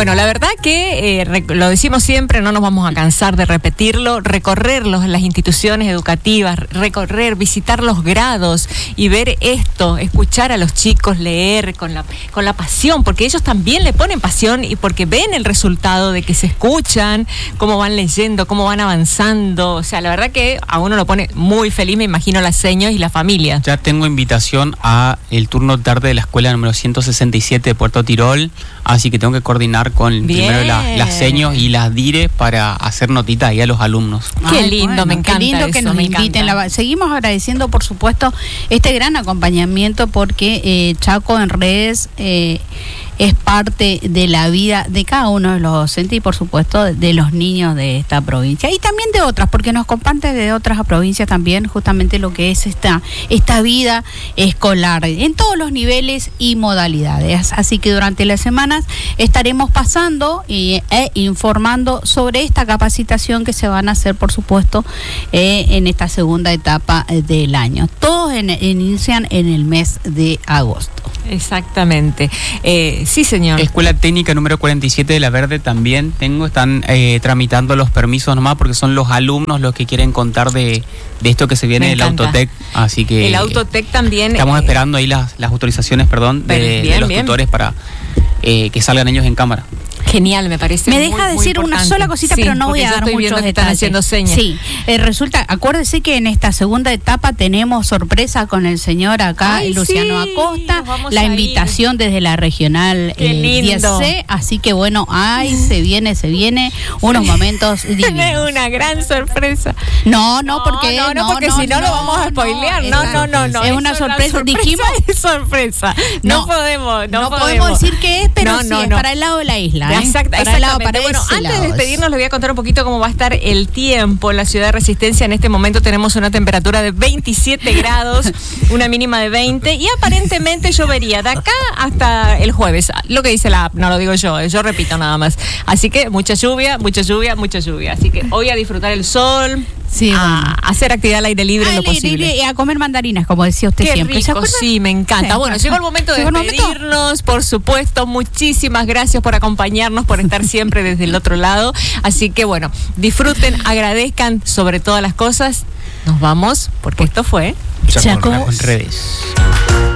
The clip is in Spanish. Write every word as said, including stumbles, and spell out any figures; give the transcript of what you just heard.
Bueno, la verdad que eh, rec- lo decimos siempre, no nos vamos a cansar de repetirlo, recorrer los, las instituciones educativas, recorrer, visitar los grados y ver esto, escuchar a los chicos leer con la, con la pasión, porque ellos también le ponen pasión y porque ven el resultado de que se escuchan, cómo van leyendo, cómo van avanzando. O sea, la verdad que a uno lo pone muy feliz, me imagino, las seños y la familia. Ya tengo invitación a el turno tarde de la escuela número ciento sesenta y siete de Puerto Tirol, así que tengo que coordinar con Bien. primero la, las seños y las dire para hacer notita ahí a los alumnos. Qué Ay, lindo, bueno, me encanta qué lindo que eso, nos me inviten. encanta. La- seguimos agradeciendo, por supuesto, este gran acompañamiento porque eh, Chaco en redes eh, es parte de la vida de cada uno de los docentes y, por supuesto, de, de los niños de esta provincia y también de otras, porque nos comparte de otras provincias también justamente lo que es esta, esta vida escolar en todos los niveles y modalidades. Así que durante las semanas estaremos pasando y, e informando sobre esta capacitación que se van a hacer, por supuesto, eh, en esta segunda etapa eh, del año. Todos en, inician en el mes de agosto. Exactamente. Eh, sí, señor. Escuela Técnica número cuarenta y siete de La Verde también tengo, están eh, tramitando los permisos nomás porque son los alumnos los que quieren contar de, de esto que se viene Me del encanta. Autotec, así que El Autotec también. estamos eh, esperando ahí las, las autorizaciones, perdón, de, Pero de bien, los bien. tutores para eh, que salgan ellos en cámara. Genial, me parece. Me muy, deja muy decir una importante. sola cosita, Sí, pero no voy porque a yo dar estoy muchos viendo que detalles. están haciendo señas. Sí, eh, resulta, acuérdese que en esta segunda etapa tenemos sorpresa con el señor acá, Ay, Luciano sí, Acosta, nos vamos la a ir. invitación desde la regional Qué eh, lindo. diez C, así que bueno, ay, se viene, se viene unos momentos Es divinos. una gran sorpresa. No, no, porque no, no, porque si no, lo vamos a spoilear. No, no, no, no. Es eso una sorpresa, dijimos. Es sorpresa. No, No, podemos, no, No, podemos decir qué es, pero No, sí, no, es no. para el lado de la isla. ¿eh? Exacta, para el lado, exactamente. para Bueno, ese antes de lado. despedirnos les voy a contar un poquito cómo va a estar el tiempo en la ciudad de Resistencia. En este momento tenemos una temperatura de veintisiete grados, una mínima de veinte y aparentemente llovería de acá hasta el jueves. Lo que dice la app, no lo digo yo, yo repito nada más. Así que mucha lluvia, mucha lluvia, mucha lluvia. Así que hoy a disfrutar el sol, Sí, a bueno. hacer actividad al aire libre Ah, lo le- le- posible. le- a comer mandarinas, como decía usted Qué siempre. ¿Se rico, acuerda? sí, me encanta. Sí. Bueno, llegó el momento de ¿Llegó el momento? despedirnos, por supuesto. Muchísimas gracias por acompañarnos, por estar siempre desde el otro lado. Así que bueno, disfruten, agradezcan sobre todas las cosas. Nos vamos, porque esto fue Chaco Chaco. en redes.